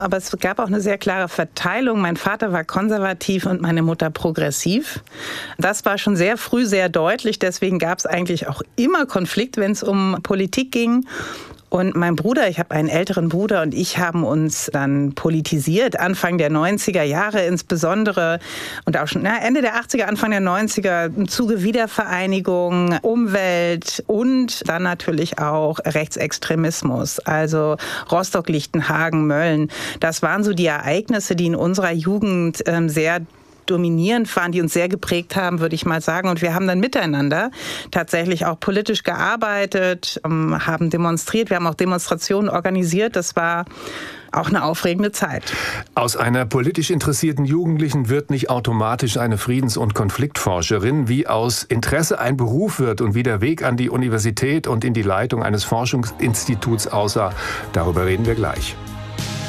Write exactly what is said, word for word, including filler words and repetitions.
Aber es gab auch eine sehr klare Verteilung. Mein Vater war konservativ und meine Mutter progressiv. Das war schon sehr früh sehr deutlich. Deswegen gab es eigentlich auch immer Konflikt, wenn es um Politik ging. Und mein Bruder, ich habe einen älteren Bruder und ich haben uns dann politisiert, Anfang der neunziger Jahre insbesondere und auch schon na, Ende der achtziger, Anfang der neunziger im Zuge Wiedervereinigung, Umwelt und dann natürlich auch Rechtsextremismus, also Rostock, Lichtenhagen, Mölln. Das waren so die Ereignisse, die in unserer Jugend ähm, sehr dominierend waren, die uns sehr geprägt haben, würde ich mal sagen. Und wir haben dann miteinander tatsächlich auch politisch gearbeitet, haben demonstriert, wir haben auch Demonstrationen organisiert. Das war auch eine aufregende Zeit. Aus einer politisch interessierten Jugendlichen wird nicht automatisch eine Friedens- und Konfliktforscherin. Wie aus Interesse ein Beruf wird und wie der Weg an die Universität und in die Leitung eines Forschungsinstituts aussah, darüber reden wir gleich.